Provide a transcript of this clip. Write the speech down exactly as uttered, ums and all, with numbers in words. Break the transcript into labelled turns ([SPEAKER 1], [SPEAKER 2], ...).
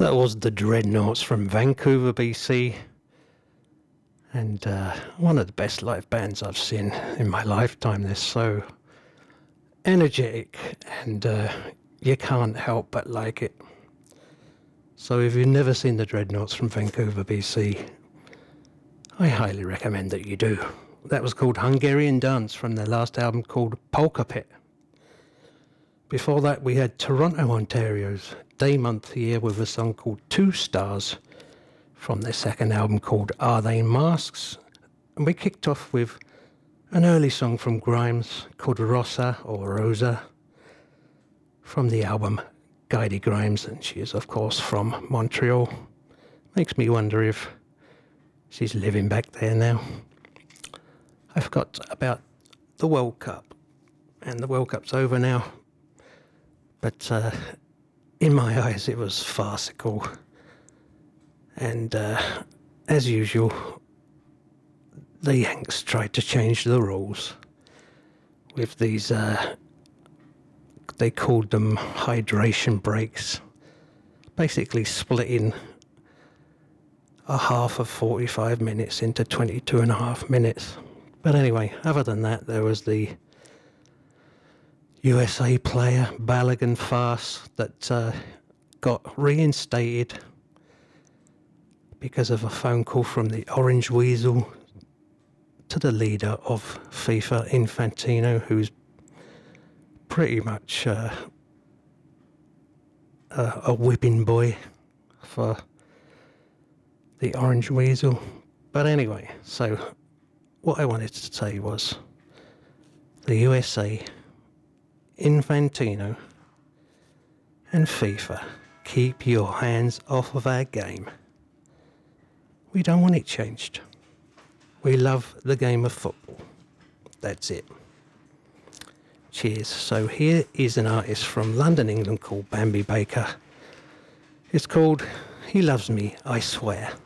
[SPEAKER 1] That was the Dreadnoughts from Vancouver, B C. And uh, one of the best live bands I've seen in my lifetime. They're so energetic and uh, you can't help but like it. So if you've never seen the Dreadnoughts from Vancouver, B C, I highly recommend that you do. That was called Hungarian Dance from their last album called Polka Pit. Before that, we had Toronto, Ontario's Day Month Year with a song called Two Stars from their second album called Are They Masks? And we kicked off with an early song from Grimes called Rosa or Rosa from the album Guidey Grimes, and she is of course from Montreal. Makes me wonder if she's living back there now. I forgot about the World Cup, and the World Cup's over now. But uh, in my eyes, it was farcical. And uh, as usual, the Yanks tried to change the rules with these, uh, they called them hydration breaks, basically splitting a half of forty-five minutes into twenty-two and a half minutes. But anyway, other than that, there was the U S A player Balogun farce that uh, got reinstated because of a phone call from the Orange Weasel to the leader of FIFA, Infantino, who's pretty much uh, a, a whipping boy for the Orange Weasel. But anyway, so what I wanted to say was the U S A, Infantino and FIFA, keep your hands off of our game. We don't want it changed. We love the game of football. That's it. Cheers. So here is an artist from London, England called Bambi Baker. It's called He Loves Me, I Swear.